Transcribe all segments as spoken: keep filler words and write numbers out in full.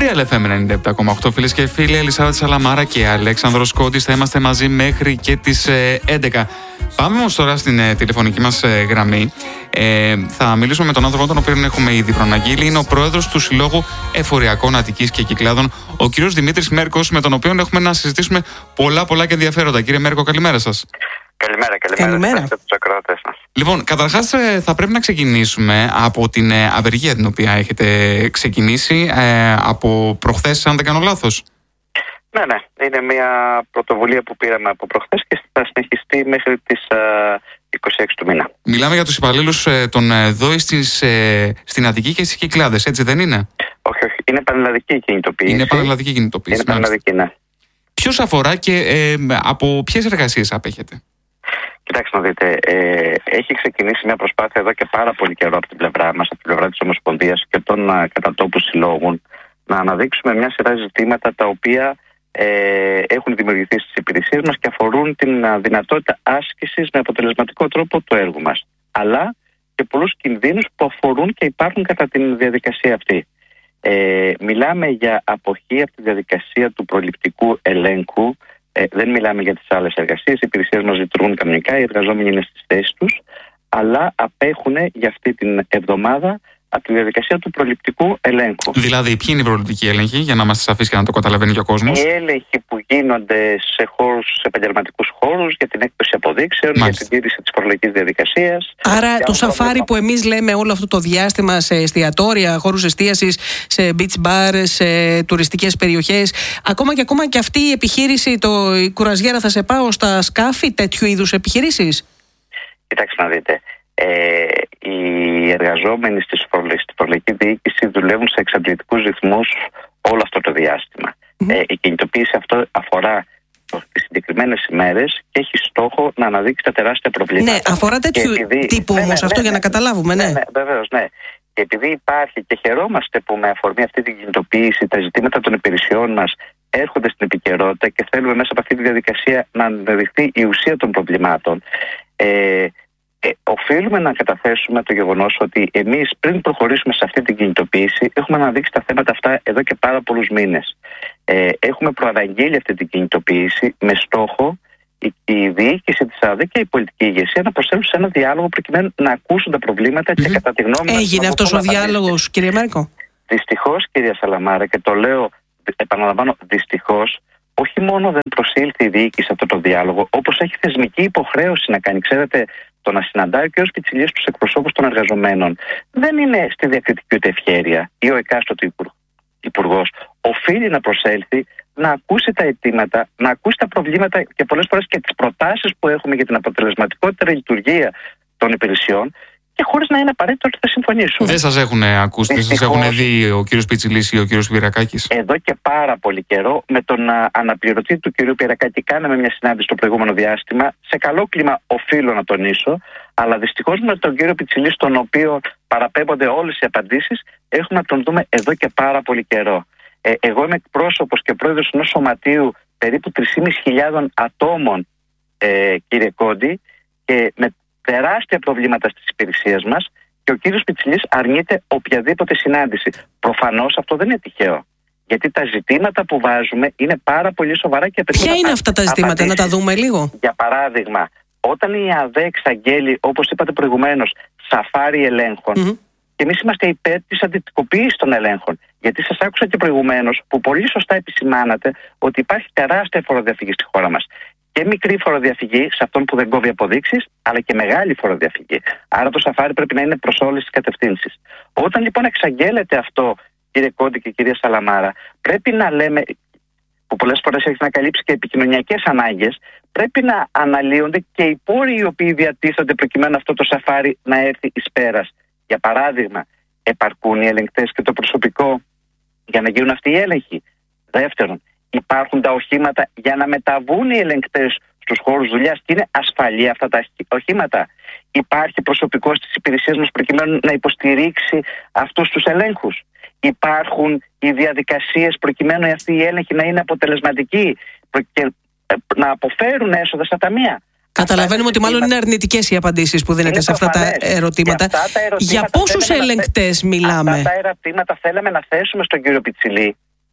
Real εφ εμ ενενήντα επτά κόμμα οκτώ, φίλες και φίλοι, Ελισάβετ Σαλαμάρα και Αλέξανδρος Κόντης θα είμαστε μαζί μέχρι και τις έντεκα. Πάμε όμως τώρα στην ε, τηλεφωνική μας ε, γραμμή. Ε, θα μιλήσουμε με τον άνθρωπο τον οποίο έχουμε ήδη προαναγγείλει. Είναι ο πρόεδρος του Συλλόγου Εφοριακών Αττικής και Κυκλάδων, ο κύριος Δημήτρης Μέρκος, με τον οποίο έχουμε να συζητήσουμε πολλά πολλά και ενδιαφέροντα. Κύριε Μέρκο, καλημέρα σας. Καλημέρα, καλημέρα. καλημέρα. Τους ακροατές μας. Λοιπόν, καταρχάς θα πρέπει να ξεκινήσουμε από την απεργία την οποία έχετε ξεκινήσει ε, από προχθές, αν δεν κάνω λάθος. Ναι, ναι. Είναι μια πρωτοβουλία που πήραμε από προχθές και θα συνεχιστεί μέχρι τις είκοσι έξι του μήνα. Μιλάμε για τους υπαλλήλους ε, των ε, ΔΟΗ στις, ε, στην Αττική και στις Κυκλάδες, έτσι δεν είναι? Όχι, όχι. Είναι πανελλαδική κινητοποίηση. Είναι πανελλαδική κινητοποίηση. Είναι πανελλαδική, ναι. Ποιος αφορά και ε, από ποιες εργασίες απέχετε? Κοιτάξτε να δείτε, ε, έχει ξεκινήσει μια προσπάθεια εδώ και πάρα πολύ καιρό από την πλευρά μας, από την πλευρά της Ομοσπονδίας και των uh, κατατόπου συλλόγων, να αναδείξουμε μια σειρά ζητήματα τα οποία ε, έχουν δημιουργηθεί στις υπηρεσίες μας και αφορούν την uh, δυνατότητα άσκησης με αποτελεσματικό τρόπο του έργου μας. Αλλά και πολλούς κινδύνους που αφορούν και υπάρχουν κατά τη διαδικασία αυτή. Ε, μιλάμε για αποχή από τη διαδικασία του προληπτικού ελέγχου. Ε, δεν μιλάμε για τις άλλες εργασίες, οι υπηρεσίες μας λειτουργούν κανονικά, οι εργαζόμενοι είναι στις θέσεις τους, αλλά απέχουν για αυτή την εβδομάδα από τη διαδικασία του προληπτικού ελέγχου. Δηλαδή, ποιοι είναι οι προληπτικοί έλεγχοι, για να είμαστε σαφείς και να το καταλαβαίνει και ο κόσμος? Οι έλεγχοι που γίνονται σε χώρους, σε επαγγελματικούς χώρους, για την έκδοση αποδείξεων, Μάλιστα. για την τήρηση της φορολογικής διαδικασίας. Άρα, το σαφάρι που εμείς λέμε όλο αυτό το διάστημα σε εστιατόρια, χώρους εστίασης, σε beach bar, σε τουριστικές περιοχές, ακόμα και ακόμα και αυτή η επιχείρηση, το, η κουραζιέρα θα σε πάω στα σκάφη, τέτοιου είδους επιχειρήσεις? Κοιτάξτε να δείτε. Ε, οι εργαζόμενοι στη φορολογική διοίκηση δουλεύουν σε εξαντλητικούς ρυθμούς όλο αυτό το διάστημα. Mm-hmm. Ε, η κινητοποίηση αυτό αφορά τις συγκεκριμένες ημέρες και έχει στόχο να αναδείξει τα τεράστια προβλήματα. Ναι, αφορά τέτοιου επειδή... τύπου ναι, όμως ναι, αυτό ναι, για ναι, να καταλάβουμε, ναι. ναι, ναι βεβαίως, ναι. Και επειδή υπάρχει και χαιρόμαστε που με αφορμή αυτή την κινητοποίηση τα ζητήματα των υπηρεσιών μας έρχονται στην επικαιρότητα και θέλουμε μέσα από αυτή τη διαδικασία να αναδειχθεί η ουσία των προβλημάτων. Ε, Ε, οφείλουμε να καταθέσουμε το γεγονός ότι εμείς πριν προχωρήσουμε σε αυτή την κινητοποίηση έχουμε αναδείξει τα θέματα αυτά εδώ και πάρα πολλούς μήνες. Ε, έχουμε προαναγγείλει αυτή την κινητοποίηση με στόχο η, η διοίκηση της ΑΔΕ και η πολιτική ηγεσία να προσέλθουν σε ένα διάλογο προκειμένου να ακούσουν τα προβλήματα mm-hmm. και κατά τη γνώμη μας. Έγινε αυτός ο διάλογος, κύριε Μέρκο? Δυστυχώς, κυρία Σαλαμάρα, και το λέω, επαναλαμβάνω, δυστυχώς, όχι μόνο δεν προσήλθε η διοίκηση σε αυτό το διάλογο, όπως έχει θεσμική υποχρέωση να κάνει. Ξέρετε, το να συναντάει και ο Πιτσιλής τους εκπροσώπους των εργαζομένων δεν είναι στη διακριτική ούτε ευχέρεια, ή ο εκάστοτε υπουργός οφείλει να προσέλθει, να ακούσει τα αιτήματα, να ακούσει τα προβλήματα και πολλές φορές και τις προτάσεις που έχουμε για την αποτελεσματικότερη λειτουργία των υπηρεσιών, και χωρίς να είναι απαραίτητο ότι θα συμφωνήσουν. Δεν σας έχουν ακούσει, δεν σας έχουν δει ο κύριος Πιτσιλής ή ο κύριος Πυρακάκης? Εδώ και πάρα πολύ καιρό με τον αναπληρωτή του κύριου Πυρακάκη κάναμε μια συνάντηση το προηγούμενο διάστημα. Σε καλό κλίμα, οφείλω να τονίσω, αλλά δυστυχώς με τον κύριο Πιτσιλή, στον οποίο παραπέμπονται όλες οι απαντήσεις, έχουμε να τον δούμε εδώ και πάρα πολύ καιρό. Ε, εγώ είμαι εκπρόσωπος και πρόεδρος ενός σωματείου περίπου τρεις χιλιάδες πεντακόσια ατόμων, ε, κύριε Κόντι, και με τεράστια προβλήματα στις υπηρεσίες μας, και ο κύριος Πιτσιλής αρνείται οποιαδήποτε συνάντηση. Προφανώς αυτό δεν είναι τυχαίο, γιατί τα ζητήματα που βάζουμε είναι πάρα πολύ σοβαρά και απαιτούν. Ποια είναι αυτά τα ζητήματα, απαντήσεις. Να τα δούμε λίγο. Για παράδειγμα, όταν η ΑΔΕ εξαγγέλει, όπως είπατε προηγουμένως, σαφάρι ελέγχων, mm-hmm. και εμείς είμαστε υπέρ της αντιτυποποίησης των ελέγχων. Γιατί σας άκουσα και προηγουμένως που πολύ σωστά επισημάνατε ότι υπάρχει τεράστια φοροδιαφυγή στη χώρα μας. Και μικρή φοροδιαφυγή σε αυτόν που δεν κόβει αποδείξεις, αλλά και μεγάλη φοροδιαφυγή. Άρα το σαφάρι πρέπει να είναι προς όλες τις κατευθύνσεις. Όταν λοιπόν εξαγγέλλεται αυτό, κύριε Κόντι και κυρία Σαλαμάρα, πρέπει να λέμε, που πολλές φορές έχει να καλύψει και επικοινωνιακές ανάγκες, πρέπει να αναλύονται και οι πόροι οι οποίοι διατίθενται προκειμένου αυτό το σαφάρι να έρθει εις πέρας. Για παράδειγμα, επαρκούν οι ελεγκτές και το προσωπικό για να γίνουν αυτοί οι έλεγχοι? Δεύτερον, υπάρχουν τα οχήματα για να μεταβούν οι ελεγκτές στους χώρους δουλειάς και είναι ασφαλή αυτά τα οχήματα? Υπάρχει προσωπικό στις υπηρεσίες μας προκειμένου να υποστηρίξει αυτούς τους ελέγχους? Υπάρχουν οι διαδικασίες προκειμένου αυτοί οι έλεγχοι να είναι αποτελεσματικοί και να αποφέρουν έσοδα στα ταμεία? Καταλαβαίνουμε ότι μάλλον είναι αρνητικές οι απαντήσεις που δίνετε σε αυτά τα ερωτήματα. Αυτά τα ερωτήματα για πόσους ελεγκτές να... μιλάμε? Αυτά τα ερωτήματα θέλαμε να θέσουμε στον κύριο Πιτσιλή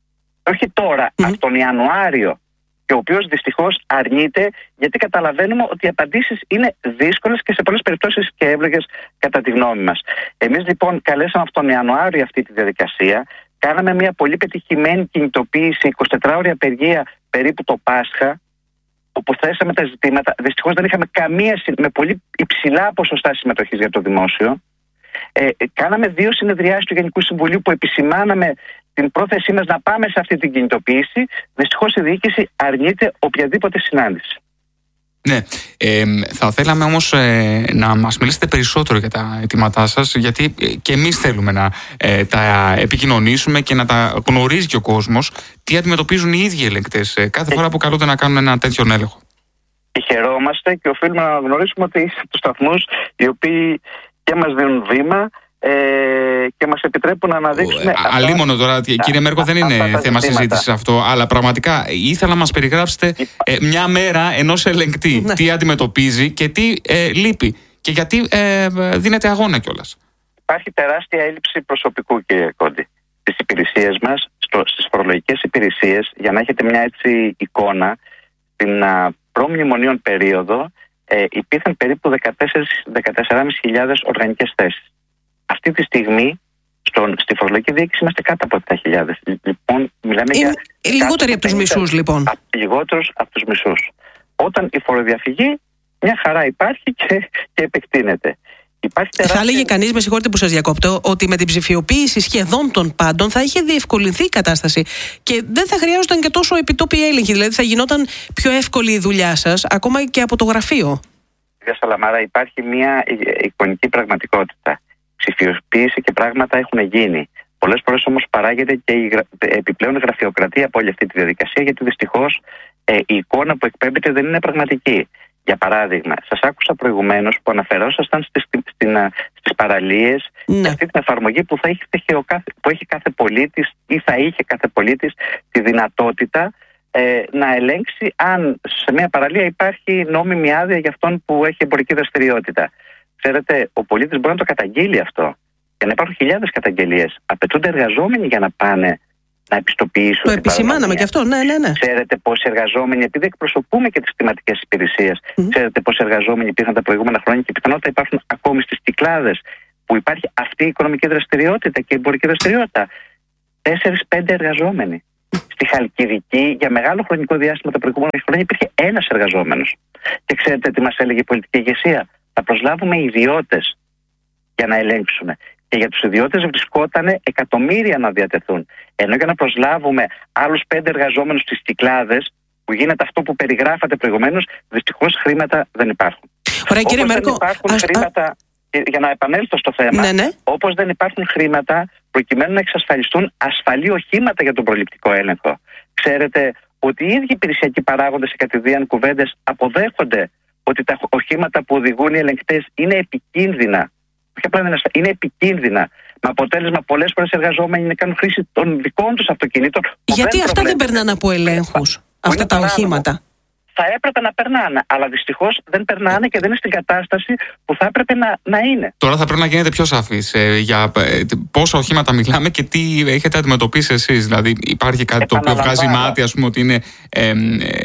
Όχι τώρα, mm-hmm. από τον Ιανουάριο. Και ο οποίος δυστυχώς αρνείται, γιατί καταλαβαίνουμε ότι οι απαντήσεις είναι δύσκολες και σε πολλές περιπτώσεις και εύλογες κατά τη γνώμη μας. Εμείς λοιπόν καλέσαμε από τον Ιανουάριο αυτή τη διαδικασία, κάναμε μια πολύ πετυχημένη κινητοποίηση, εικοσιτετράωρη απεργία περίπου το Πάσχα, όπου θέσαμε τα ζητήματα. Δυστυχώς δεν είχαμε καμία, με πολύ υψηλά ποσοστά συμμετοχής για το δημόσιο. Ε, κάναμε δύο συνεδριάσεις του Γενικού Συμβουλίου που επισημάναμε την πρόθεσή μας να πάμε σε αυτή την κινητοποίηση. Δυστυχώς η διοίκηση αρνείται οποιαδήποτε συνάντηση. Ναι, ε, θα θέλαμε όμως ε, να μας μιλήσετε περισσότερο για τα αιτήματά σας, γιατί ε, και εμείς θέλουμε να ε, τα επικοινωνήσουμε και να τα γνωρίζει και ο κόσμος τι αντιμετωπίζουν οι ίδιοι ελεγκτές ε, κάθε ε, φορά που καλούνται να κάνουν ένα τέτοιον έλεγχο. Και χαιρόμαστε και οφείλουμε να γνωρίσουμε ότι είστε από τους σταθμούς οι οποίοι και μας δίνουν βήμα ε, και μας επιτρέπουν να αναδείξουμε. Αλίμονο τώρα, κύριε Μέρκο, δεν είναι θέμα συζήτηση αυτό, αλλά πραγματικά ήθελα να μας περιγράψετε ε, μια μέρα ενός ελεγκτή τι αντιμετωπίζει και τι ε, λείπει και γιατί ε, δίνεται αγώνα κιόλας. Υπάρχει τεράστια έλλειψη προσωπικού, κύριε Κόντι, στις υπηρεσίες μας, στο, στις φορολογικές υπηρεσίες. Για να έχετε μια έτσι εικόνα, στην προμνημονίων περίοδο ε, υπήρχαν περίπου δεκατέσσερις με δεκατέσσερις χιλιάδες οργανικές θέσεις. Αυτή τη στιγμή στον, στη φορολογική διοίκηση είμαστε κάτω από επτά χιλιάδες. Λοιπόν, μιλάμε είναι για λιγότεροι από τους μισούς, λοιπόν. Α, λιγότερους από τους μισούς. Όταν η φοροδιαφυγή μια χαρά υπάρχει και, και επεκτείνεται. Τεράστια... Θα έλεγε κανείς, με συγχωρείτε που σας διακόπτω, ότι με την ψηφιοποίηση σχεδόν των πάντων θα είχε διευκολυνθεί η κατάσταση και δεν θα χρειάζονταν και τόσο επιτόπιοι έλεγχοι. Δηλαδή θα γινόταν πιο εύκολη η δουλειά σας, ακόμα και από το γραφείο. Κύριε Σαλαμάρα, υπάρχει μια εικονική πραγματικότητα. Ψηφιοποίηση και πράγματα έχουν γίνει. Πολλές φορές όμως παράγεται και η επιπλέον γραφειοκρατία από όλη αυτή τη διαδικασία, γιατί δυστυχώς ε, η εικόνα που εκπέμπεται δεν είναι πραγματική. Για παράδειγμα, σας άκουσα προηγουμένως που αναφερόσασταν στις, στην, στις παραλίες, ναι, αυτή την εφαρμογή που, θα είχε, που έχει κάθε πολίτης ή θα είχε κάθε πολίτης τη δυνατότητα ε, να ελέγξει αν σε μια παραλία υπάρχει νόμιμη άδεια για αυτόν που έχει εμπορική δραστηριότητα. Ξέρετε, ο πολίτης μπορεί να το καταγγείλει αυτό και να υπάρχουν χιλιάδες καταγγελίες. Απαιτούνται εργαζόμενοι για να πάνε να επιστοποιήσουν. Το επισημάναμε και αυτό, ναι, ναι, ναι. Ξέρετε πόσοι εργαζόμενοι, επειδή εκπροσωπούμε και τις κλιματικές υπηρεσίες, mm-hmm. ξέρετε πόσοι εργαζόμενοι υπήρχαν τα προηγούμενα χρόνια και πιθανότατα υπάρχουν ακόμη στις Κυκλάδες που υπάρχει αυτή η οικονομική δραστηριότητα και η εμπορική δραστηριότητα. Τέσσερις πέντε εργαζόμενοι. Στη Χαλκιδική για μεγάλο χρονικό διάστημα τα προηγούμενα χρόνια υπήρχε ένας εργαζόμενος. Και ξέρετε τι μας έλεγε η πολιτική ηγεσία? Θα προσλάβουμε ιδιώτες για να ελέγξουμε. Και για τους ιδιώτες βρισκόταν εκατομμύρια να διατεθούν. Ενώ για να προσλάβουμε άλλους πέντε εργαζόμενους στις Κυκλάδες, που γίνεται αυτό που περιγράφατε προηγουμένως, δυστυχώς χρήματα δεν υπάρχουν. Ωραία, κύριε Όπως Μέρκο, δεν υπάρχουν ας... χρήματα, για να επανέλθω στο θέμα, ναι, ναι. όπως δεν υπάρχουν χρήματα προκειμένου να εξασφαλιστούν ασφαλή οχήματα για τον προληπτικό έλεγχο. Ξέρετε ότι οι ίδιοι υπηρεσιακοί παράγοντες σε κατηδίαν κουβέντες αποδέχονται ότι τα οχήματα που οδηγούν οι ελεγκτές είναι επικίνδυνα. Όχι απλά δεν είναι επικίνδυνα. Με αποτέλεσμα πολλές φορές εργαζόμενοι να κάνουν χρήση των δικών τους αυτοκινήτων. Γιατί δεν αυτά δεν περνάνε από ελέγχους, αυτά τα οχήματα? Θα έπρεπε να περνάνε, αλλά δυστυχώς δεν περνάνε και δεν είναι στην κατάσταση που θα έπρεπε να, να είναι. Τώρα θα πρέπει να γίνετε πιο σαφείς ε, για ε, πόσα οχήματα μιλάμε και τι έχετε αντιμετωπίσει εσείς. Δηλαδή, υπάρχει κάτι το οποίο βγάζει μάτι, ας πούμε, ότι είναι ε, ε,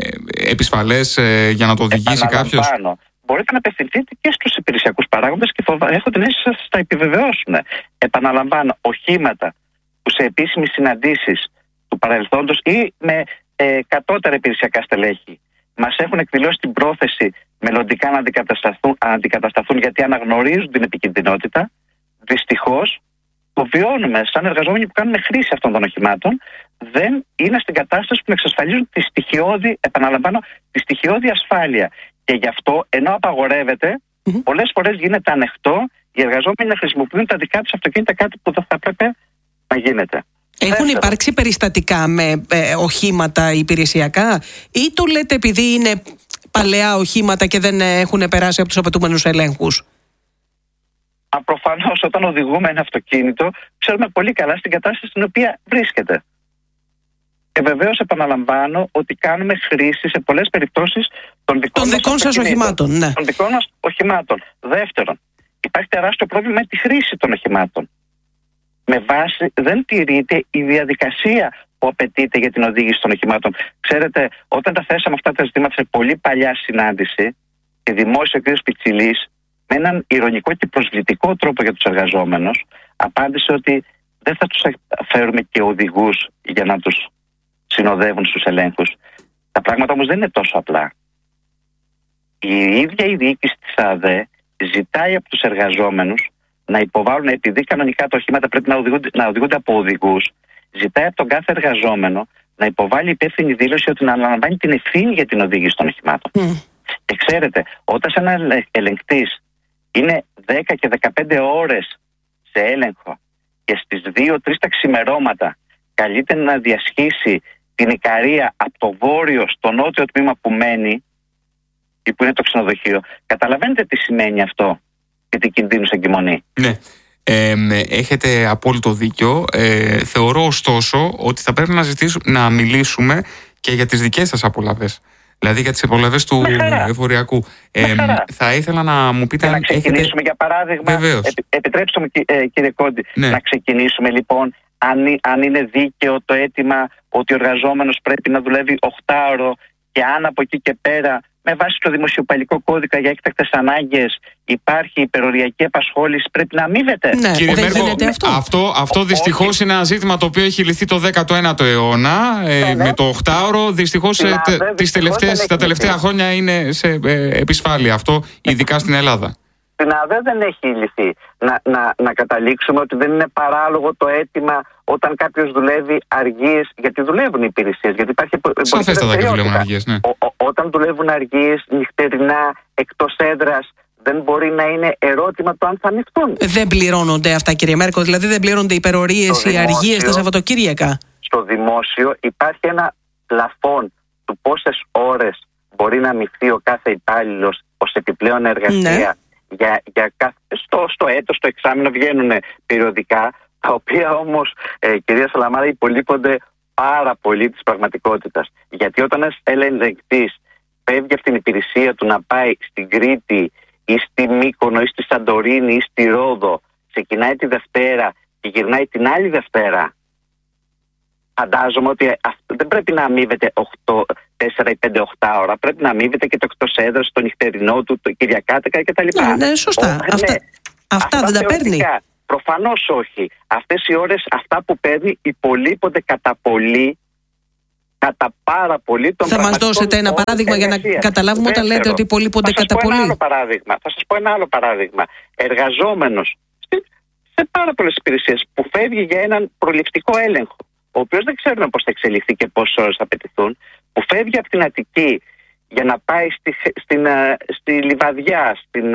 επισφαλές ε, για να το οδηγήσει κάποιος? Μπορείτε να απευθυνθείτε και στους υπηρεσιακούς παράγοντες και έχω την αίσθηση σας τα επιβεβαιώσουν. Επαναλαμβάνω, οχήματα που σε επίσημες συναντήσεις του παρελθόντος ή με ε, κατώτερα υπηρεσιακά στελέχη μας έχουν εκδηλώσει την πρόθεση μελλοντικά να αντικατασταθούν, να αντικατασταθούν γιατί αναγνωρίζουν την επικινδυνότητα. Δυστυχώς το βιώνουμε σαν εργαζόμενοι που κάνουν χρήση αυτών των οχημάτων, δεν είναι στην κατάσταση που να εξασφαλίζουν τη στοιχειώδη, επαναλαμβάνω, τη στοιχειώδη ασφάλεια. Και γι' αυτό, ενώ απαγορεύεται, mm-hmm. πολλές φορές γίνεται ανεκτό οι εργαζόμενοι να χρησιμοποιούν τα δικά τους αυτοκίνητα, κάτι που δεν θα έπρεπε να γίνεται. Έχουν Δεύτερο. υπάρξει περιστατικά με ε, οχήματα υπηρεσιακά, ή το λέτε επειδή είναι παλαιά οχήματα και δεν έχουν περάσει από τους απαιτούμενους ελέγχους? Προφανώς, όταν οδηγούμε ένα αυτοκίνητο, ξέρουμε πολύ καλά στην κατάσταση στην οποία βρίσκεται. Και βεβαίως επαναλαμβάνω ότι κάνουμε χρήση σε πολλές περιπτώσεις των δικών, των δικών σας οχημάτων. Ναι. Των δικών μας οχημάτων. Δεύτερον, υπάρχει τεράστιο πρόβλημα με τη χρήση των οχημάτων. Με βάση δεν τηρείται η διαδικασία που απαιτείται για την οδήγηση των οχημάτων. Ξέρετε, όταν τα θέσαμε αυτά τα ζητήματα σε πολύ παλιά συνάντηση, και δημόσια ο κ. Πιτσιλής, με έναν ηρωνικό και προσβλητικό τρόπο για τους εργαζόμενους, απάντησε ότι δεν θα τους φέρουμε και οδηγούς για να τους συνοδεύουν στους ελέγχους. Τα πράγματα όμως δεν είναι τόσο απλά. Η ίδια η διοίκηση της ΑΔΕ ζητάει από τους εργαζόμενους να υποβάλουν, επειδή κανονικά τα οχήματα πρέπει να οδηγούνται, να οδηγούνται από οδηγούς, ζητάει από τον κάθε εργαζόμενο να υποβάλει υπεύθυνη δήλωση ότι να αναλαμβάνει την ευθύνη για την οδήγηση των οχημάτων. Mm. Και ξέρετε, όταν σε ένα ελεγκτής είναι δέκα και δεκαπέντε ώρες σε έλεγχο και στις δύο τρεις τα ξημερώματα καλείται να διασχίσει την Ικαρία από το βόρειο στο νότιο τμήμα που μένει ή που είναι το ξενοδοχείο, καταλαβαίνετε τι σημαίνει αυτό και τι κινδύνους εγκυμονεί. Ναι. Ε, έχετε απόλυτο δίκιο. Ε, θεωρώ ωστόσο ότι θα πρέπει να, να μιλήσουμε και για τις δικές σας απολαβές. Δηλαδή για τις απολαβές του εφοριακού. Ε, θα ήθελα να μου πείτε... Και να ξεκινήσουμε έχετε... για παράδειγμα... Βεβαίως. Επι, επιτρέψτε μου ε, κύριε Κόντι, ναι. να ξεκινήσουμε λοιπόν αν, αν είναι δίκαιο το αίτημα ότι ο εργαζόμενος πρέπει να δουλεύει οχτάωρο και αν από εκεί και πέρα με βάση το δημοσιοπαλικό κώδικα για έκτακτες ανάγκες υπάρχει υπεροριακή απασχόληση, πρέπει να αμείβεται. Ναι, κύριε Μέρκο, αυτό, αυτό, αυτό δυστυχώς είναι ένα ζήτημα το οποίο έχει λυθεί το δέκατο ένατο αιώνα ε, ναι, ναι. με το οχτάωρο. Δυστυχώς ε, τε, τις τελευταίες, τα τελευταία λυθεί. χρόνια είναι σε ε, επισφάλεια αυτό, ειδικά στην Ελλάδα. Στην ΑΔΕ δεν έχει λυθεί. Να, να, να καταλήξουμε ότι δεν είναι παράλογο το αίτημα όταν κάποιος δουλεύει αργίες, γιατί δουλεύουν οι υπηρεσίες. Γιατί υπάρχει σαφέστατα και δουλεύουν αργίες, ναι. Ο, ο, όταν δουλεύουν αργίες, νυχτερινά, εκτός έδρας, δεν μπορεί να είναι ερώτημα το αν θα ανοιχτούν. Δεν πληρώνονται αυτά, κύριε Μέρκο, δηλαδή δεν πληρώνονται υπερορίες ή αργίες τα Σαββατοκύριακα. Στο δημόσιο υπάρχει ένα πλαφόν του πόσες ώρες μπορεί να αμοιφθεί ο κάθε υπάλληλος ως επιπλέον εργασία. Ναι. Για, για κάθε, στο, στο έτος, στο εξάμηνο βγαίνουν περιοδικά, τα οποία όμως, ε, κυρία Σαλαμάρα, υπολείπονται πάρα πολύ της πραγματικότητας. Γιατί όταν ένας ελεγκτής φεύγει από την υπηρεσία του να πάει στην Κρήτη ή στη Μύκονο ή στη Σαντορίνη ή στη Ρόδο, ξεκινάει τη Δευτέρα και γυρνάει την άλλη Δευτέρα, φαντάζομαι ότι δεν πρέπει να αμείβεται τέσσερα ή πέντε οκτώ ώρα, πρέπει να αμείβεται και το εκτός έδρας, το νυχτερινό του, το Κυριακάτικα κτλ. Ναι, ναι, σωστά. Ο, αυτά, ναι. αυτά, αυτά δεν τα παίρνει. Προφανώς όχι. Αυτές οι ώρες, αυτά που παίρνει, υπολείπονται κατά πολύ, κατά πάρα πολύ των Θα μας δώσετε ένα παράδειγμα εργασίας. Για να καταλάβουμε όταν λέτε ότι υπολείπονται κατά πολύ. Ένα άλλο παράδειγμα. Θα σας πω ένα άλλο παράδειγμα. Εργαζόμενος σε πάρα πολλές υπηρεσίες που φεύγει για έναν προληπτικό έλεγχο, ο οποίος δεν ξέρουμε πώς θα εξελιχθεί και πόσες ώρες θα απαιτηθούν, που φεύγει από την Αττική για να πάει στη, στην, στη Λιβαδιά, στην,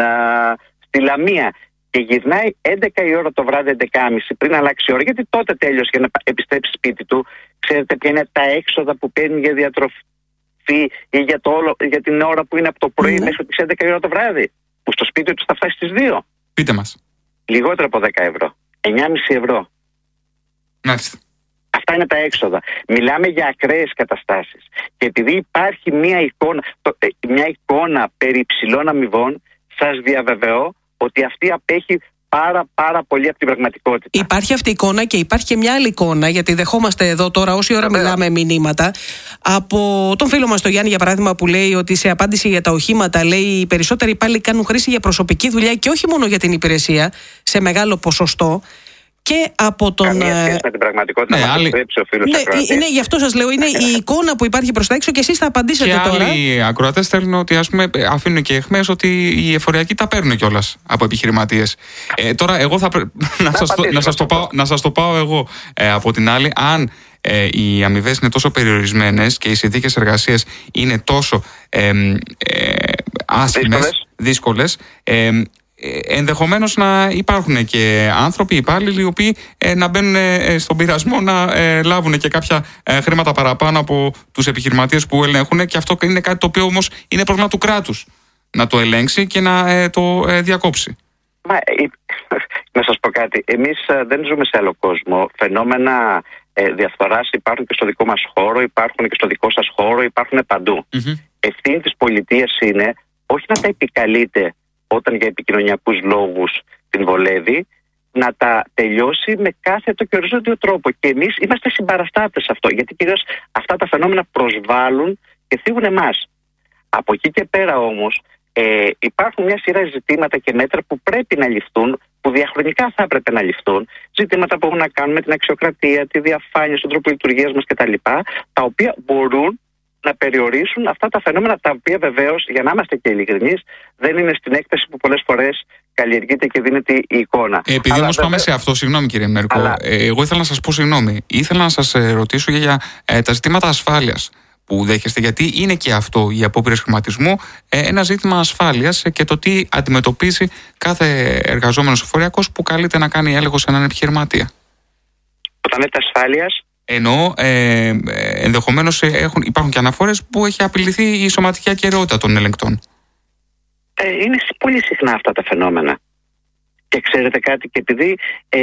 στη Λαμία και γυρνάει έντεκα η ώρα το βράδυ, έντεκα και μισή πριν αλλάξει η ώρα, γιατί τότε τέλειωσε για να επιστρέψει σπίτι του. Ξέρετε ποια είναι τα έξοδα που παίρνει για διατροφή ή για, το όλο, για την ώρα που είναι από το πρωί mm. μέχρι τις έντεκα η ώρα το βράδυ, που στο σπίτι του θα φτάσει στις δύο. Πείτε μας. Λιγότερο από δέκα ευρώ. εννιά και μισό ευρώ. Μάλιστα. Αυτά είναι τα έξοδα. Μιλάμε για ακραίες καταστάσεις. Και επειδή υπάρχει μια εικόνα, μια εικόνα περί υψηλών αμοιβών, σας διαβεβαιώ ότι αυτή απέχει πάρα πάρα πολύ από την πραγματικότητα. Υπάρχει αυτή η εικόνα και υπάρχει και μια άλλη εικόνα, γιατί δεχόμαστε εδώ τώρα όση ώρα Βέβαια. μιλάμε μηνύματα από τον φίλο μας τον Γιάννη, για παράδειγμα, που λέει ότι σε απάντηση για τα οχήματα, λέει, οι περισσότεροι πάλι κάνουν χρήση για προσωπική δουλειά και όχι μόνο για την υπηρεσία, σε μεγάλο ποσοστό. Και από τον. Καμία σχέση με την πραγματικότητα, ναι, να άλλη... μας ο φίλος ναι, ακροατής. Ναι, γι' αυτό σας λέω, είναι η εικόνα που υπάρχει προς τα έξω και εσείς θα απαντήσετε και τώρα. Και άλλοι ακροατές θέλουν ότι, ας πούμε, αφήνουν και αιχμές ότι οι εφοριακοί τα παίρνουν κιόλας από επιχειρηματίες. Ε, τώρα, εγώ θα πρέπει να, σας το, να, σας το πάω, να σας το πάω εγώ ε, από την άλλη. Αν ε, οι αμοιβές είναι τόσο περιορισμένες και οι συνθήκες εργασίας είναι τόσο ε, ε, άσχημες, δύσκολες. Ε, ενδεχομένως να υπάρχουν και άνθρωποι, υπάλληλοι, οι οποίοι ε, να μπαίνουν ε, στον πειρασμό να ε, λάβουν και κάποια ε, χρήματα παραπάνω από τους επιχειρηματίες που ελέγχουν, και αυτό είναι κάτι το οποίο όμως είναι πρόβλημα του κράτους να το ελέγξει και να ε, το ε, διακόψει. Μα, ε, να σας πω κάτι, εμείς ε, δεν ζούμε σε άλλο κόσμο. Φαινόμενα ε, διαφθοράς υπάρχουν και στο δικό μας χώρο, υπάρχουν και στο δικό σας χώρο, υπάρχουν παντού. Mm-hmm. Ευθύνη της πολιτείας είναι όχι να τα επικαλείται όταν για επικοινωνιακούς λόγους την βολεύει, να τα τελειώσει με κάθετο και οριζόντιο τρόπο. Και εμείς είμαστε συμπαραστάτες σε αυτό, γιατί κυρίως αυτά τα φαινόμενα προσβάλλουν και θίγουν εμάς. Από εκεί και πέρα όμως ε, υπάρχουν μια σειρά ζητήματα και μέτρα που πρέπει να ληφθούν, που διαχρονικά θα έπρεπε να ληφθούν, ζητήματα που έχουν να κάνουν με την αξιοκρατία, τη διαφάνεια στον τρόπο λειτουργίας μας κτλ., τα οποία μπορούν να περιορίσουν αυτά τα φαινόμενα, τα οποία βεβαίως, για να είμαστε και ειλικρινείς, δεν είναι στην έκθεση που πολλές φορές καλλιεργείται και δίνεται η εικόνα. Ε, επειδή όμως πάμε σε αυτό, συγγνώμη κύριε Μέρκο, αλλά... ε, εγώ ήθελα να σας πω συγγνώμη. Ήθελα να σας ε, ρωτήσω για ε, τα ζητήματα ασφάλειας που δέχεστε, γιατί είναι και αυτό, οι απόπειρες χρηματισμού, ε, ένα ζήτημα ασφάλειας ε, και το τι αντιμετωπίζει κάθε εργαζόμενος εφοριακός που καλείται να κάνει έλεγχο σε έναν επιχειρηματία. Όταν λέτε ασφάλειας, ενώ ε, ενδεχομένως έχουν, υπάρχουν και αναφορές που έχει απειληθεί η σωματική ακεραιότητα των ελεγκτών. Ε, είναι πολύ συχνά αυτά τα φαινόμενα. Και ξέρετε κάτι, και επειδή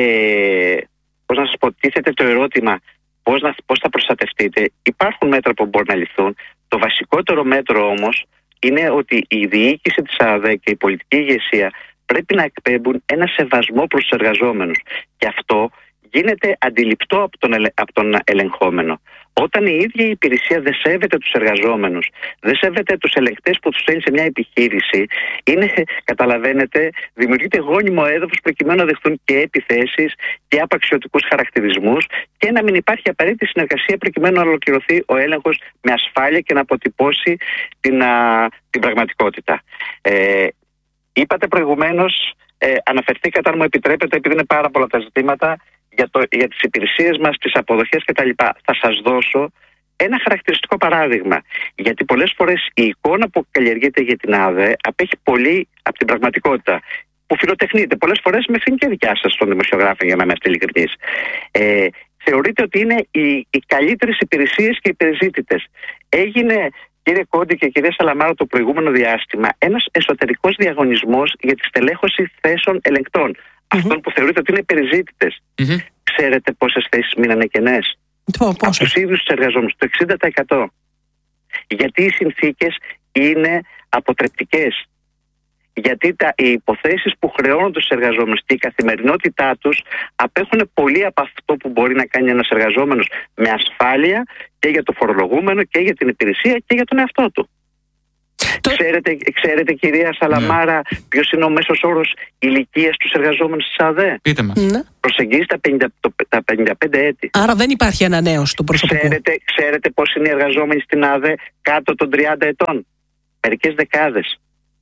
ε, πώς να σας πω, τίθεται το ερώτημα πώς, να, πώς θα προστατευτείτε, υπάρχουν μέτρα που μπορούν να ληφθούν. Το βασικότερο μέτρο όμως είναι ότι η διοίκηση της ΑΔΕ και η πολιτική ηγεσία πρέπει να εκπέμπουν ένα σεβασμό προς τους εργαζόμενους. Και αυτό γίνεται αντιληπτό από τον, ελε... από τον ελεγχόμενο. Όταν η ίδια η υπηρεσία δεν σέβεται τους εργαζόμενους, δεν σέβεται τους ελεγκτές που τους στέλνει σε μια επιχείρηση, είναι, καταλαβαίνετε, δημιουργείται γόνιμο έδαφος προκειμένου να δεχθούν και επιθέσεις και απαξιωτικούς χαρακτηρισμούς και να μην υπάρχει απαραίτητη συνεργασία προκειμένου να ολοκληρωθεί ο έλεγχος με ασφάλεια και να αποτυπώσει την, α, την πραγματικότητα. Ε, είπατε προηγουμένως, ε, αναφερθήκατε, αν μου επιτρέπετε, επειδή είναι πάρα πολλά τα ζητήματα, για, το, για τις υπηρεσίες μας, τις αποδοχές κτλ. Θα σας δώσω ένα χαρακτηριστικό παράδειγμα. Γιατί πολλές φορές η εικόνα που καλλιεργείται για την ΑΔΕ απέχει πολύ από την πραγματικότητα, που φιλοτεχνείται πολλές φορές με ευθύνη και δικιά σας των δημοσιογράφων, για να είμαστε ειλικρινείς. Ε, θεωρείται ότι είναι οι, οι καλύτερες υπηρεσίες και οι υπερζήτητες. Έγινε, κύριε Κόντι και κυρία Σαλαμάρα, το προηγούμενο διάστημα ένας εσωτερικός διαγωνισμός για τη στελέχωση θέσεων ελεγκτών. Mm-hmm. Αυτών που θεωρείται ότι είναι περιζήτητες. Mm-hmm. Ξέρετε πόσες θέσεις μείνανε κενές? Από τους ίδιους τους εργαζόμενους, το εξήντα τοις εκατό. Γιατί οι συνθήκες είναι αποτρεπτικές. Γιατί τα, οι υποθέσεις που χρεώνουν τους εργαζόμενους και η καθημερινότητά τους απέχουν πολύ από αυτό που μπορεί να κάνει ένας εργαζόμενος με ασφάλεια και για το φορολογούμενο και για την υπηρεσία και για τον εαυτό του. Το... Ξέρετε, ξέρετε, κυρία Σαλαμάρα, ναι, ποιος είναι ο μέσος όρος ηλικίας τους εργαζόμενους της ΑΔΕ? Πείτε μας. Ναι. Προσεγγίζει τα, πενήντα, το, τα πενήντα πέντε έτη. Άρα δεν υπάρχει ανανέωση του προσωπικού. Ξέρετε, ξέρετε πώς είναι οι εργαζόμενοι στην ΑΔΕ κάτω των τριάντα ετών? Μερικές δεκάδες.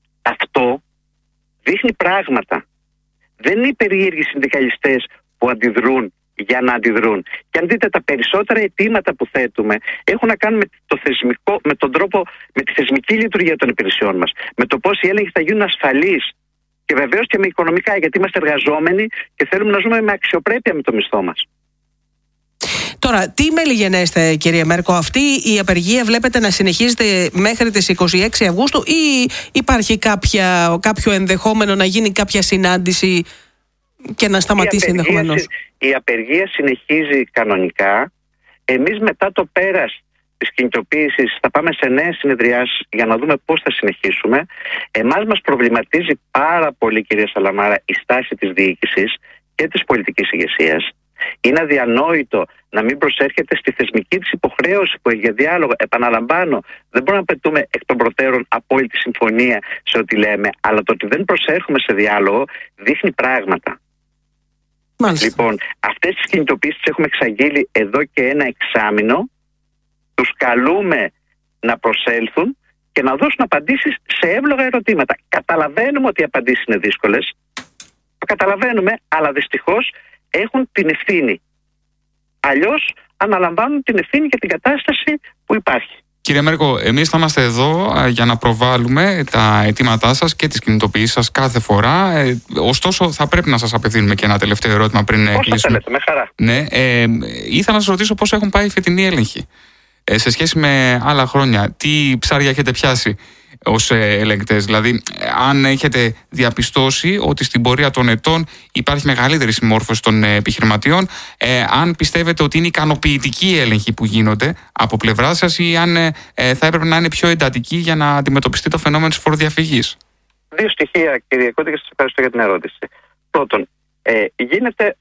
Αυτό δείχνει πράγματα. Δεν είναι οι περίεργοι συνδικαλιστές που αντιδρούν για να αντιδρούν. Και αν δείτε, τα περισσότερα αιτήματα που θέτουμε έχουν να κάνουν με, το θεσμικό, με τον τρόπο, με τη θεσμική λειτουργία των υπηρεσιών μας. Με το πώς οι έλεγχοι θα γίνουν ασφαλείς. Και βεβαίως και με οικονομικά, γιατί είμαστε εργαζόμενοι και θέλουμε να ζούμε με αξιοπρέπεια με το μισθό μας. Τώρα, τι μελιγενέστε, κύριε Μέρκο? Αυτή η απεργία βλέπετε να συνεχίζεται μέχρι τις είκοσι έξι Αυγούστου ή υπάρχει κάποια, κάποιο ενδεχόμενο να γίνει κάποια συνάντηση και να σταματήσει ενδεχομένως? Η απεργία συνεχίζει κανονικά. Εμείς μετά το πέρας της κινητοποίησης θα πάμε σε νέες συνεδριάσεις για να δούμε πώς θα συνεχίσουμε. Εμάς μας προβληματίζει πάρα πολύ, κυρία Σαλαμάρα, η στάση της διοίκησης και της πολιτικής ηγεσίας. Είναι αδιανόητο να μην προσέρχεται στη θεσμική της υποχρέωση που έχει για διάλογο. Επαναλαμβάνω, δεν μπορούμε να πετούμε εκ των προτέρων απόλυτη συμφωνία σε ό,τι λέμε, αλλά το ότι δεν προσέρχομαι σε διάλογο δείχνει πράγματα. Μάλιστα. Λοιπόν, αυτές τις κινητοποίησεις τις έχουμε εξαγγείλει εδώ και ένα εξάμηνο. Τους καλούμε να προσέλθουν και να δώσουν απαντήσεις σε εύλογα ερωτήματα. Καταλαβαίνουμε ότι οι απαντήσεις είναι δύσκολες. Το καταλαβαίνουμε, αλλά δυστυχώς έχουν την ευθύνη. Αλλιώς αναλαμβάνουν την ευθύνη για την κατάσταση που υπάρχει. Κύριε Μέρκο, εμείς θα είμαστε εδώ για να προβάλλουμε τα αιτήματά σας και τις κινητοποιήσεις σας κάθε φορά. Ε, ωστόσο, θα πρέπει να σας απευθύνουμε και ένα τελευταίο ερώτημα πριν πώς κλείσουμε. Πώς θα θέλετε, με χαρά. Ναι, ε, ήθελα να σας ρωτήσω πώς έχουν πάει οι φετινοί έλεγχοι. Ε, σε σχέση με άλλα χρόνια, τι ψάρια έχετε πιάσει ως ελεγκτές? Δηλαδή, αν έχετε διαπιστώσει ότι στην πορεία των ετών υπάρχει μεγαλύτερη συμμόρφωση των επιχειρηματιών, ε, αν πιστεύετε ότι είναι ικανοποιητική η έλεγχη που γίνονται από πλευρά σας ή αν ε, θα έπρεπε να είναι πιο εντατική για να αντιμετωπιστεί το φαινόμενο της φοροδιαφυγής. Δύο στοιχεία, κύριε Κόντι, και σας ευχαριστώ για την ερώτηση. Πρώτον, ε, γίνεται,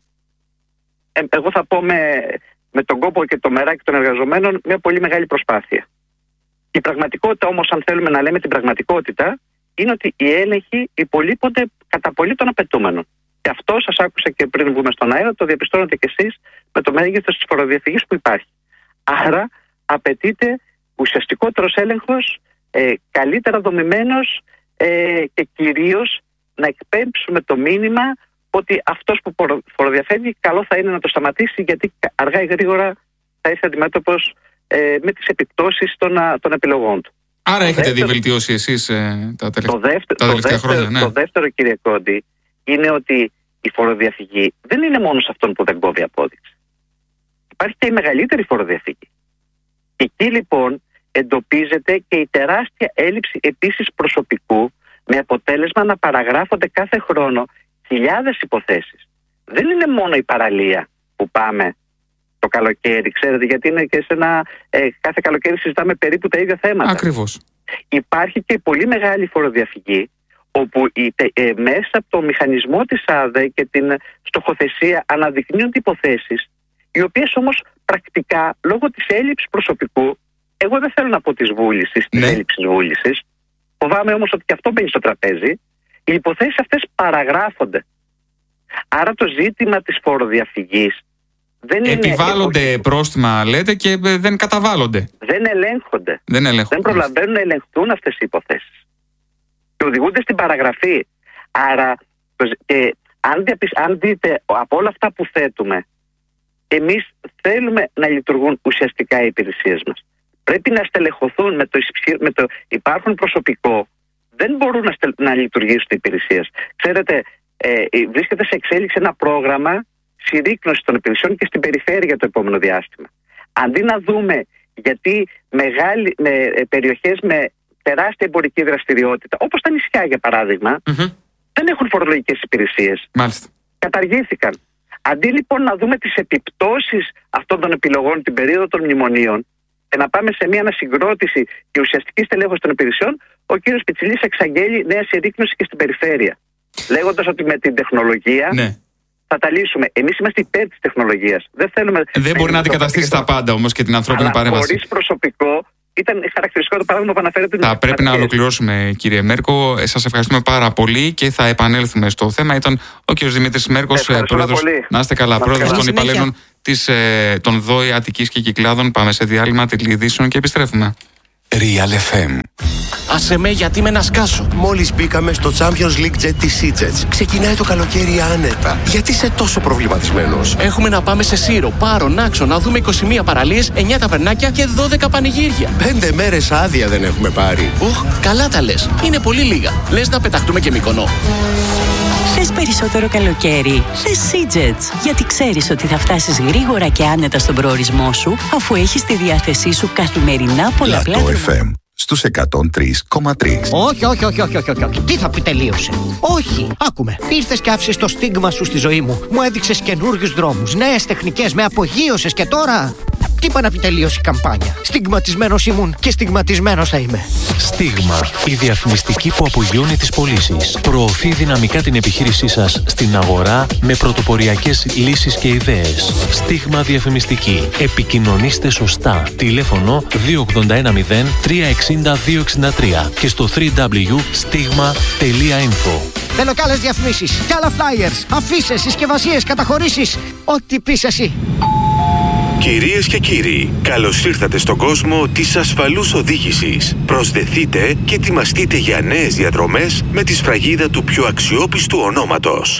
ε, εγώ θα πω με, με τον κόπο και το μεράκι των εργαζομένων, μια πολύ μεγάλη προσπάθεια. Η πραγματικότητα όμως, αν θέλουμε να λέμε την πραγματικότητα, είναι ότι οι έλεγχοι υπολείπονται κατά πολύ των απαιτούμενων. Και αυτό σας άκουσα και πριν βγούμε στον αέρα, το διαπιστώνετε κι εσείς με το μέγεθος της φοροδιαφυγής που υπάρχει. Άρα απαιτείται ουσιαστικότερος έλεγχος, ε, καλύτερα δομημένος ε, και κυρίως να εκπέμψουμε το μήνυμα ότι αυτός που φοροδιαφεύγει καλό θα είναι να το σταματήσει, γιατί αργά ή γρήγορα θα έρθει αντιμέτωπος ε, με τις επιπτώσεις των, των επιλογών του. Άρα το έχετε δεύτερο, δει βελτιώσει εσείς ε, τα, τελευ... το δεύτερο, τα τελευταία το δεύτερο, χρόνια. Ναι. Το δεύτερο, κύριε Κόντι, είναι ότι η φοροδιαφυγή δεν είναι μόνο σε αυτόν που δεν κόβει απόδειξη. Υπάρχει και η μεγαλύτερη φοροδιαφυγή. Εκεί λοιπόν εντοπίζεται και η τεράστια έλλειψη επίσης προσωπικού, με αποτέλεσμα να παραγράφονται κάθε χρόνο χιλιάδες υποθέσεις. Δεν είναι μόνο η παραλία που πάμε το καλοκαίρι, ξέρετε, γιατί είναι και σε ένα, ε, κάθε καλοκαίρι συζητάμε περίπου τα ίδια θέματα. Ακριβώς. Υπάρχει και πολύ μεγάλη φοροδιαφυγή, όπου η, ε, μέσα από το μηχανισμό της ΑΔΕ και την στοχοθεσία αναδεικνύονται υποθέσεις, οι οποίες όμως πρακτικά λόγω της έλλειψης προσωπικού, εγώ δεν θέλω να πω της βούλησης, της ναι. έλλειψης βούλησης, φοβάμαι όμως ότι και αυτό μπαίνει στο τραπέζι, οι υποθέσεις αυτές παραγράφονται. Άρα το ζήτημα της φοροδιαφυγής δεν επιβάλλονται είναι... πρόστιμα, λέτε, και δεν καταβάλλονται. Δεν ελέγχονται. Δεν, δεν προλαβαίνουν να ελεγχθούν αυτές οι υποθέσεις. Και οδηγούνται στην παραγραφή. Άρα, και αν, αν δείτε από όλα αυτά που θέτουμε, εμείς θέλουμε να λειτουργούν ουσιαστικά οι υπηρεσίες μας. Πρέπει να στελεχωθούν με το, με το υπάρχον προσωπικό. Δεν μπορούν να, στελ, να λειτουργήσουν οι υπηρεσίες. Ξέρετε, ε, βρίσκεται σε εξέλιξη ένα πρόγραμμα συρρίκνωση των υπηρεσιών και στην περιφέρεια το επόμενο διάστημα. Αντί να δούμε γιατί μεγάλη, με, ε, περιοχές με τεράστια εμπορική δραστηριότητα, όπως τα νησιά για παράδειγμα, mm-hmm. δεν έχουν φορολογικές υπηρεσίες. Μάλιστα. Καταργήθηκαν. Αντί λοιπόν να δούμε τις επιπτώσεις αυτών των επιλογών την περίοδο των μνημονίων και να πάμε σε μια ανασυγκρότηση και ουσιαστική στελέχωση των υπηρεσιών, ο κ. Πιτσιλής εξαγγέλει νέα συρρίκνωση και στην περιφέρεια. Λέγοντας ότι με την τεχνολογία ναι. θα τα λύσουμε. Εμείς είμαστε υπέρ της τεχνολογίας. Δεν, θέλουμε δεν μπορεί να αντικαταστήσει τα πάντα όμως και την ανθρώπινη παρέμβαση. Χωρίς προσωπικό. Ήταν χαρακτηριστικό το παράδειγμα που αναφέρετε. Θα πρέπει να ολοκληρώσουμε, κύριε Μέρκο. Σας ευχαριστούμε πάρα πολύ και θα επανέλθουμε στο θέμα. Ήταν ο κύριος Δημήτρης Μέρκος, πρόεδρος. Να είστε καλά, πρόεδρος των υπαλλήλων της, ε, των ΔΟΗ Αττικής και Κυκλάδων. Πάμε σε διάλειμμα τηλεειδήσεων και επιστρέφουμε. Real εφ εμ. Άσε με, γιατί με να σκάσω. Μόλις μπήκαμε στο Champions League Jet της SeaJet. Ξεκινάει το καλοκαίρι άνετα. Γιατί είσαι τόσο προβληματισμένος? Έχουμε να πάμε σε Σύρο, Πάρο, Νάξο, να δούμε είκοσι μία παραλίες, εννιά ταβερνάκια και δώδεκα πανηγύρια. Πέντε μέρες άδεια δεν έχουμε πάρει. Οχ, καλά τα λες. Είναι πολύ λίγα. Λες να πεταχτούμε και Μυκονό. Θες περισσότερο καλοκαίρι? Θες SeaJet. Γιατί ξέρεις ότι θα φτάσεις γρήγορα και άνετα στον προορισμό σου, αφού έχεις στη διάθεσή σου καθημερινά πολλαπλά. Λατό εφ εμ στους εκατόν τρία κόμμα τρία. Όχι, όχι, όχι, όχι, όχι, όχι, όχι. Τι θα πει τελείωσε? Όχι, άκουμε. Ήρθες και άφησες το στίγμα σου στη ζωή μου. Μου έδειξες καινούριους δρόμους, νέες τεχνικές, με απογείωσες και τώρα... Τι είπα να πει τελείωσε η καμπάνια? Στιγματισμένος ήμουν και στιγματισμένος θα είμαι. Στίγμα, η διαφημιστική που απογειώνει τις πωλήσεις. Προωθεί δυναμικά την επιχείρησή σας στην αγορά με πρωτοποριακές λύσεις και ιδέες. Στίγμα διαφημιστική. Επικοινωνήστε σωστά. Τηλέφωνο δύο οκτώ ένα μηδέν τρία έξι μηδέν δύο έξι τρία και στο double-u double-u double-u τελεία stigma τελεία info. Θέλω κι άλλες διαφημίσεις, κι άλλα flyers, αφήσεις, συσκευασίες, καταχωρήσεις. Ό,τι πεις εσύ. Κυρίες και κύριοι, καλώς ήρθατε στον κόσμο της ασφαλούς οδήγησης. Προσδεθείτε και ετοιμαστείτε για νέες διαδρομές με τη σφραγίδα του πιο αξιόπιστου ονόματος.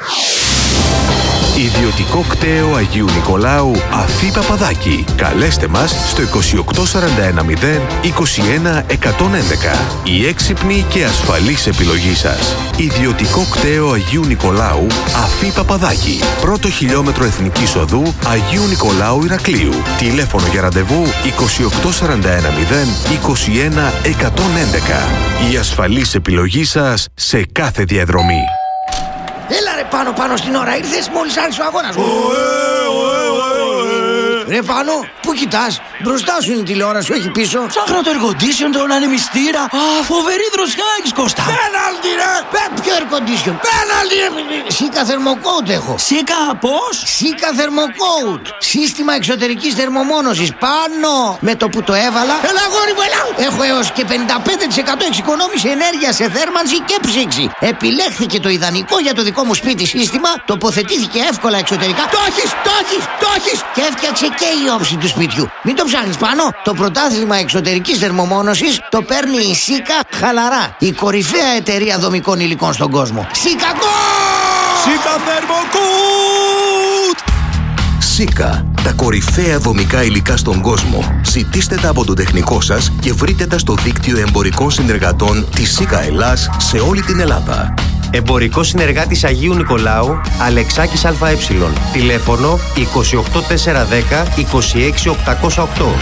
Ιδιωτικό κτέο Αγίου Νικολάου Αφή Παπαδάκη. Καλέστε μας στο είκοσι οκτώ σαράντα ένα μηδέν είκοσι ένα εκατόν έντεκα. Η έξυπνη και ασφαλής επιλογή σας. Ιδιωτικό κτέο Αγίου Νικολάου Αφή Παπαδάκη. Πρώτο χιλιόμετρο Εθνικής Οδού Αγίου Νικολάου Ηρακλείου. Τηλέφωνο για ραντεβού είκοσι οκτώ σαράντα ένα μηδέν είκοσι ένα εκατόν έντεκα. Η ασφαλής επιλογή σας σε κάθε διαδρομή. Έλα ρε πάνω πάνω στην ώρα, ήρθες μόλις άρχισε ο αγώνας. Ρε πάνω, πού κοιτάς? Μπροστά σου είναι η τηλεόραση, όχι πίσω. Ψάχνω το air condition, τον ανεμιστήρα. Α, φοβερή δροσιά έχεις, Κώστα. Πέναλτι ρε! Πε, ποιο air condition? Πέναλτι ρε! Σίκα θερμοκόουτ έχω. Σίκα πώς? Σίκα θερμοκόουτ. Σύστημα εξωτερικής θερμομόνωσης. Πάνω! Με το που το έβαλα. Έλα αγόρι μου, έλα! Έχω έως και πενήντα πέντε τοις εκατό εξοικονόμηση ενέργεια σε θέρμανση και ψήξη. Επιλέχθηκε το ιδανικό για το δικό μου σπίτι σύστημα. Τοποθετήθηκε εύκολα εξωτερικά. Το έχεις, το έχεις, το έχεις! Και έφτιαξε και η όψη του σπιτιού. Μην το ψάχνεις πάνω. Το πρωτάθλημα εξωτερικής θερμομόνωσης το παίρνει η Σίκα χαλαρά. Η κορυφαία εταιρεία δομικών υλικών στον κόσμο. Σίκα Σίκα θερμοκούτ! Σίκα, τα κορυφαία δομικά υλικά στον κόσμο. Ζητήστε τα από τον τεχνικό σας και βρείτε τα στο δίκτυο εμπορικών συνεργατών της Σίκα Ελλάς σε όλη την Ελλάδα. Εμπορικός συνεργάτης Αγίου Νικολάου, Αλεξάκης ΑΕ. Τηλέφωνο είκοσι οκτώ τετρακόσια δέκα είκοσι έξι οκτακόσια οκτώ.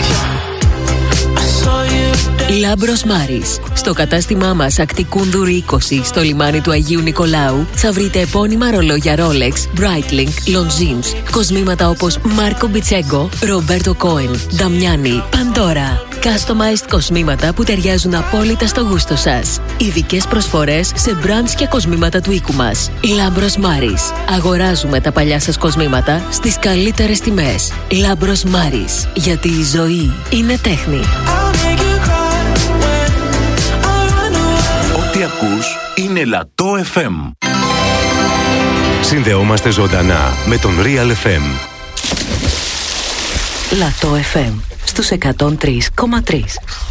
Λάμπρος Μάρης. Στο κατάστημά μας Ακτικούνδουρη είκοσι στο λιμάνι του Αγίου Νικολάου θα βρείτε επώνυμα ρολόγια Rolex, Breitling, Longines, κοσμήματα όπως Μάρκο Μπιτσέγκο, Ρομπέρτο Κόεν, Νταμιάνι, Παντόρα. Customized κοσμήματα που ταιριάζουν απόλυτα στο γούστο σας. Ειδικές προσφορές σε brands και κοσμήματα του οίκου μας. Λάμπρος Μάρης. Αγοράζουμε τα παλιά σας κοσμήματα στις καλύτερες τιμές. Λάμπρος Μάρης. Γιατί η ζωή είναι τέχνη. Ό,τι ακούς είναι Λατό εφ εμ. Συνδεόμαστε ζωντανά με τον Real εφ εμ. Λατό εφ εμ στους εκατόν τρία κόμμα τρία.